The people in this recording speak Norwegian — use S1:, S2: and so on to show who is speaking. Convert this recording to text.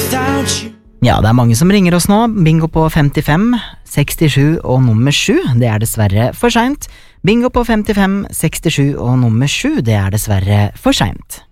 S1: Ja, det mange som ringer oss nå. Bingo på 55, 67 og nummer 7. Det dessverre for sent. Bingo på 55, 67 og nummer 7. Det dessverre for sent.